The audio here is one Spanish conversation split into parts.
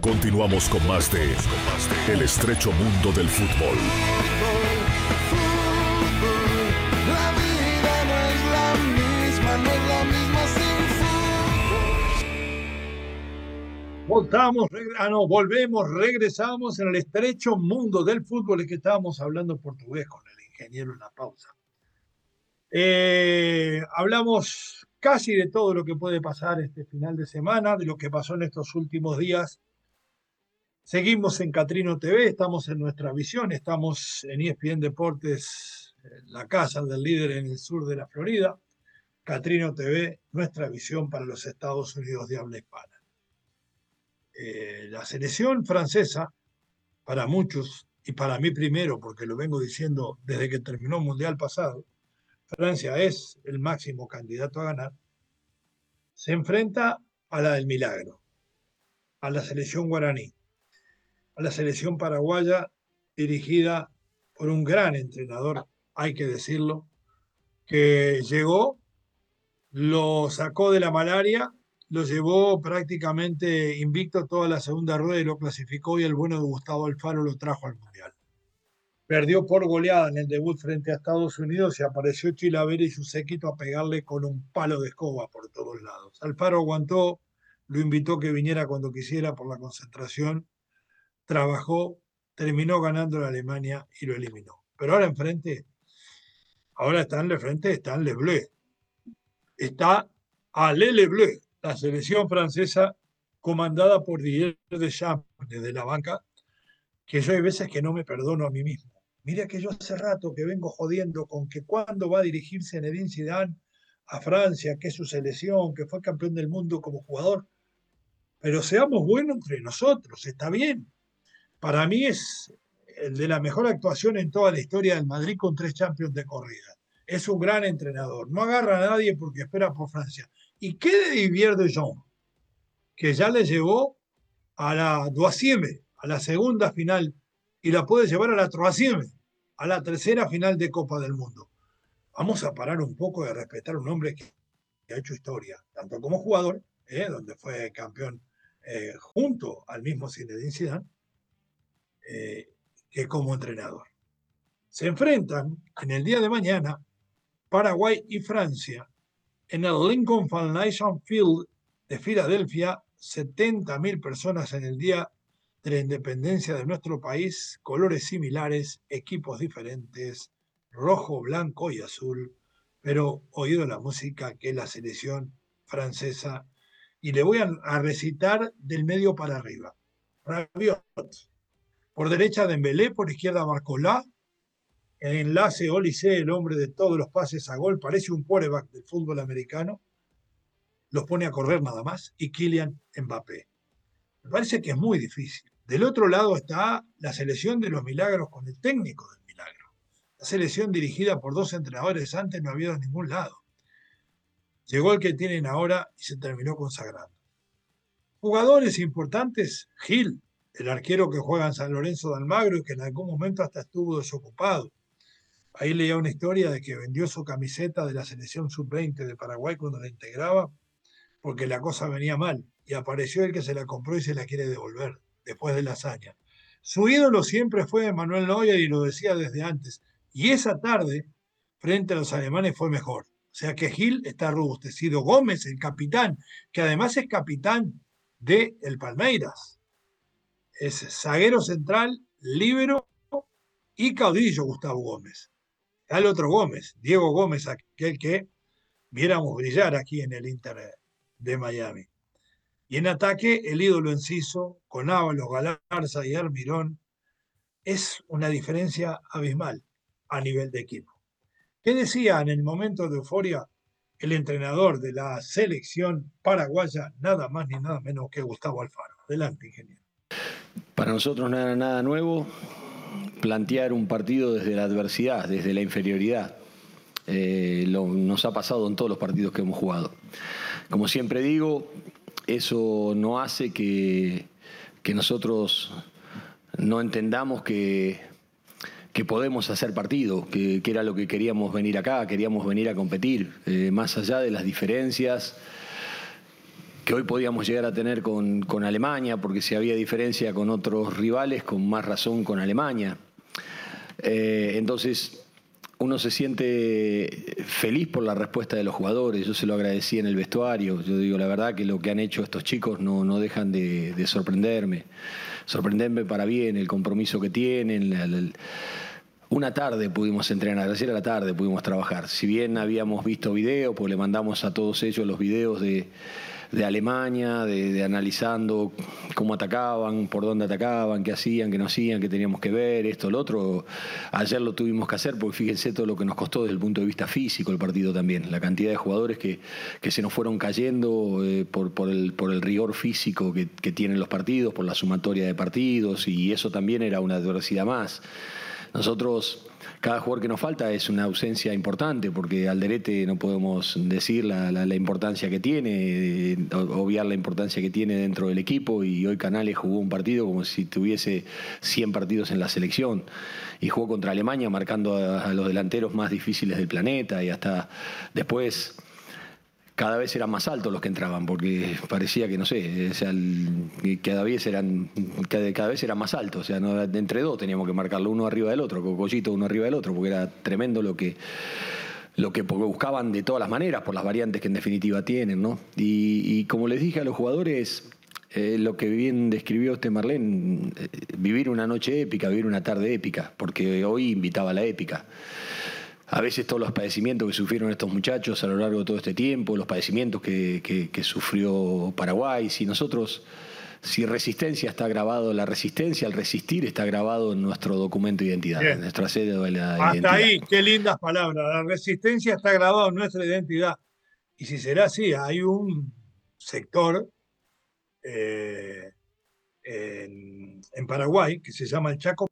Continuamos con más de El estrecho mundo del fútbol. La vida no es la misma, no es la misma sin fútbol. Regresamos en el estrecho mundo del fútbol, es que estábamos hablando portugués con el ingeniero en la pausa. Hablamos casi de todo lo que puede pasar este final de semana, de lo que pasó en estos últimos días. Seguimos en Catrino TV, estamos en Nuestra Visión, estamos en ESPN Deportes, la casa del líder en el sur de la Florida. Catrino TV, Nuestra Visión para los Estados Unidos de habla hispana. La selección francesa, para muchos, y para mí primero, porque lo vengo diciendo desde que terminó el Mundial pasado, Francia es el máximo candidato a ganar, se enfrenta a la del milagro, a la selección guaraní, a la selección paraguaya dirigida por un gran entrenador, hay que decirlo, que llegó, lo sacó de la malaria, lo llevó prácticamente invicto toda la segunda rueda y lo clasificó, y el bueno de Gustavo Alfaro lo trajo al Mundial. Perdió por goleada en el debut frente a Estados Unidos y apareció Chilavera y su séquito a pegarle con un palo de escoba por todos lados. Alfaro aguantó, lo invitó que viniera cuando quisiera por la concentración, trabajó, terminó ganando la Alemania y lo eliminó. Pero ahora están Les Bleus. Está Les Bleus, la selección francesa comandada por Didier Deschamps desde la banca, que yo hay veces que no me perdono a mí mismo. Mira que yo hace rato que vengo jodiendo con que cuándo va a dirigir Zinedine Zidane a Francia, que es su selección, que fue campeón del mundo como jugador. Pero seamos buenos entre nosotros, está bien. Para mí es el de la mejor actuación en toda la historia del Madrid con 3 Champions de corrida. Es un gran entrenador. No agarra a nadie porque espera por Francia. ¿Y qué de Didier Deschamps? Que ya le llevó a la Troisième, a la segunda final, y la puede llevar a la Troisième, a la tercera final de Copa del Mundo. Vamos a parar un poco de respetar a un hombre que ha hecho historia, tanto como jugador, donde fue campeón junto al mismo Zinedine Zidane, que como entrenador. Se enfrentan en el día de mañana Paraguay y Francia en el Lincoln Financial Field de Filadelfia. 70.000 personas en el día de la independencia de nuestro país, colores similares, equipos diferentes, rojo, blanco y azul, pero oído la música que es la selección francesa. Y le voy a recitar del medio para arriba. Rabiot, por derecha Dembélé, por izquierda Barcola, el enlace Olise, el hombre de todos los pases a gol, parece un quarterback del fútbol americano, los pone a correr nada más, y Kylian Mbappé. Me parece que es muy difícil. Del otro lado está la selección de los milagros con el técnico del milagro. La selección dirigida por 2 entrenadores antes no había ido a ningún lado. Llegó el que tienen ahora y se terminó consagrando. Jugadores importantes, Gil, el arquero que juega en San Lorenzo de Almagro y que en algún momento hasta estuvo desocupado. Ahí leía una historia de que vendió su camiseta de la selección sub-20 de Paraguay cuando la integraba, porque la cosa venía mal, y apareció el que se la compró y se la quiere devolver, después de la hazaña. Su ídolo siempre fue Manuel Neuer y lo decía desde antes, y esa tarde, frente a los alemanes, fue mejor. O sea que Gil está robustecido. Gómez, el capitán, que además es capitán de el Palmeiras, es zaguero central, líbero y caudillo Gustavo Gómez. Al otro Gómez, Diego Gómez, aquel que viéramos brillar aquí en el Inter de Miami. Y en ataque, el ídolo Enciso, con Ábalos, Galarza y Almirón, es una diferencia abismal a nivel de equipo. ¿Qué decía en el momento de euforia el entrenador de la selección paraguaya, nada más ni nada menos que Gustavo Alfaro? Adelante, ingeniero. Para nosotros no era nada nuevo plantear un partido desde la adversidad, desde la inferioridad. Nos ha pasado en todos los partidos que hemos jugado. Como siempre digo, eso no hace que nosotros no entendamos que podemos hacer partido, que era lo que queríamos venir acá, queríamos venir a competir, más allá de las diferencias hoy podíamos llegar a tener con Alemania, porque si había diferencia con otros rivales, con más razón con Alemania. Entonces uno se siente feliz por la respuesta de los jugadores. Yo se lo agradecí en el vestuario. Yo digo, la verdad que lo que han hecho estos chicos no dejan de sorprenderme para bien, el compromiso que tienen. Una tarde pudimos entrenar, ayer a la tarde pudimos trabajar. Si bien habíamos visto videos, pues le mandamos a todos ellos los videos de Alemania, de analizando cómo atacaban, por dónde atacaban, qué hacían, qué no hacían, qué teníamos que ver, esto, lo otro. Ayer lo tuvimos que hacer porque fíjense todo lo que nos costó desde el punto de vista físico el partido también. La cantidad de jugadores que se nos fueron cayendo por el rigor físico que tienen los partidos, por la sumatoria de partidos, y eso también era una adversidad más. Nosotros, cada jugador que nos falta es una ausencia importante, porque Alderete no podemos decir la importancia que tiene, obviar la importancia que tiene dentro del equipo, y hoy Canales jugó un partido como si tuviese 100 partidos en la selección, y jugó contra Alemania marcando a los delanteros más difíciles del planeta, y hasta después cada vez eran más altos los que entraban, porque parecía que, no sé, o sea, cada vez eran más altos, o sea, no, entre dos teníamos que marcarlo uno arriba del otro, Cocollito uno arriba del otro, porque era tremendo lo que buscaban de todas las maneras, por las variantes que en definitiva tienen, ¿no? Y como les dije a los jugadores, lo que bien describió Marlene, vivir una noche épica, vivir una tarde épica, porque hoy invitaba a la épica. A veces todos los padecimientos que sufrieron estos muchachos a lo largo de todo este tiempo, los padecimientos que sufrió Paraguay, si resistencia está grabado, la resistencia, el resistir está grabado en nuestro documento de identidad, en nuestra cédula de la identidad. Hasta ahí, qué lindas palabras. La resistencia está grabada en nuestra identidad. Y si será así, hay un sector en Paraguay que se llama el Chaco.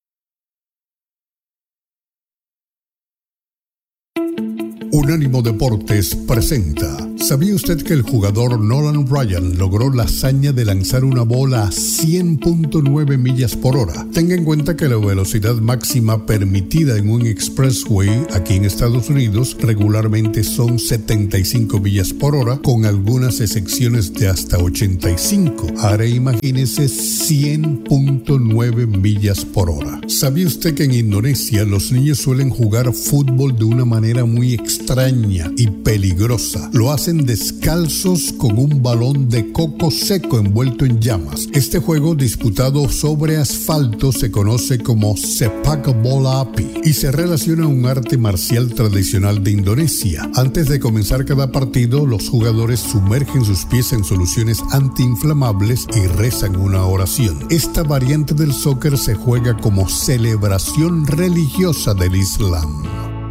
Unánimo Deportes presenta. ¿Sabía usted que el jugador Nolan Ryan logró la hazaña de lanzar una bola a 100.9 millas por hora? Tenga en cuenta que la velocidad máxima permitida en un expressway aquí en Estados Unidos regularmente son 75 millas por hora, con algunas excepciones de hasta 85. Ahora imagínese 100.9 millas por hora. ¿Sabía usted que en Indonesia los niños suelen jugar fútbol de una manera muy extraña y peligrosa? Lo hacen descalzos con un balón de coco seco envuelto en llamas. Este juego, disputado sobre asfalto, se conoce como sepak bola api y se relaciona a un arte marcial tradicional de Indonesia. Antes de comenzar cada partido, los jugadores sumergen sus pies en soluciones antiinflamables y rezan una oración. Esta variante del soccer se juega como celebración religiosa del Islam.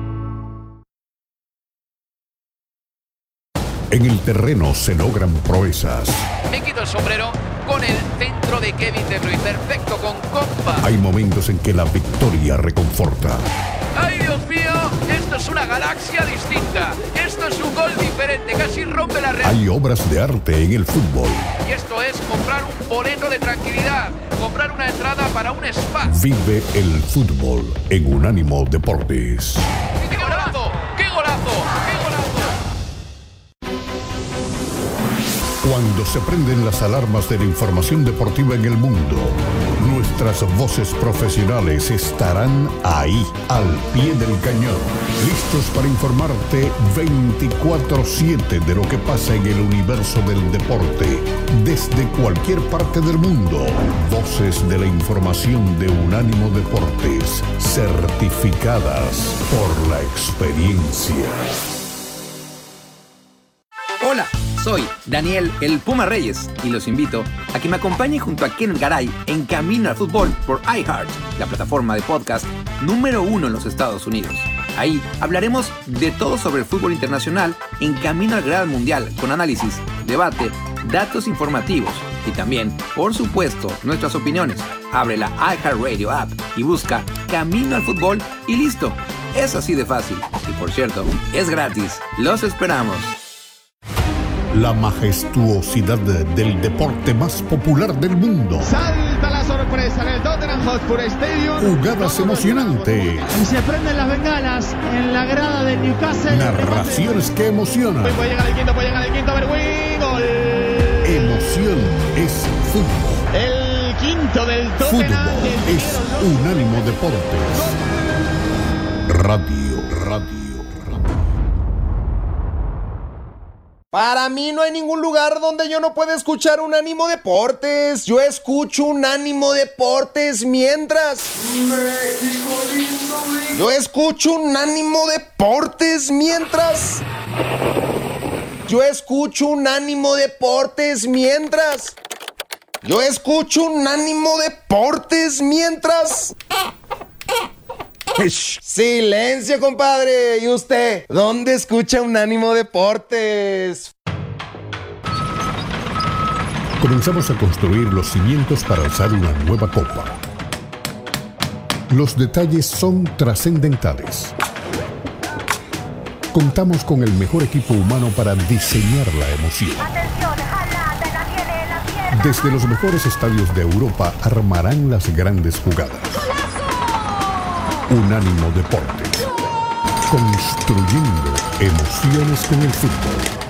En el terreno se logran proezas. Me quito el sombrero con el centro de Kevin De Bruyne, perfecto con compa. Hay momentos en que la victoria reconforta. ¡Ay, Dios mío! Esto es una galaxia distinta. Esto es un gol diferente, casi rompe la red. Hay obras de arte en el fútbol. Y esto es comprar un boleto de tranquilidad, comprar una entrada para un spa. Vive el fútbol en Unánimo Deportes. ¡Qué golazo! ¡Qué golazo! ¡Qué golazo! Cuando se prenden las alarmas de la información deportiva en el mundo, nuestras voces profesionales estarán ahí, al pie del cañón, listos para informarte 24/7 de lo que pasa en el universo del deporte, desde cualquier parte del mundo. Voces de la información de Unánimo Deportes, certificadas por la experiencia. Hola, soy Daniel el Puma Reyes y los invito a que me acompañen junto a Ken Garay en Camino al Fútbol por iHeart, la plataforma de podcast número 1 en los Estados Unidos. Ahí hablaremos de todo sobre el fútbol internacional en Camino al Gran Mundial, con análisis, debate, datos informativos y también, por supuesto, nuestras opiniones. Abre la iHeartRadio app y busca Camino al Fútbol y listo. Es así de fácil. Y por cierto, es gratis. Los esperamos. La majestuosidad del deporte más popular del mundo. Salta la sorpresa en el Tottenham Hotspur Stadium. Jugadas emocionantes. Y se prenden las bengalas en la grada del Newcastle. Narraciones que emocionan. Puede llegar el quinto, Berwin. Gol. emoción es fútbol. El quinto del Tottenham. Fútbol es Unánimo Deportes. Radio. Para mí no hay ningún lugar donde yo no pueda escuchar Unánimo Deportes. Yo escucho Unánimo Deportes mientras... Yo escucho Unánimo Deportes mientras... Yo escucho Unánimo Deportes mientras... Yo escucho Unánimo Deportes mientras... Silencio, compadre. ¿Y usted? ¿Dónde escucha Unánimo Deportes? Comenzamos a construir los cimientos para alzar una nueva copa. Los detalles son trascendentales. Contamos con el mejor equipo humano para diseñar la emoción. Desde los mejores estadios de Europa armarán las grandes jugadas. Unánimo Deportes. Construyendo emociones con el fútbol.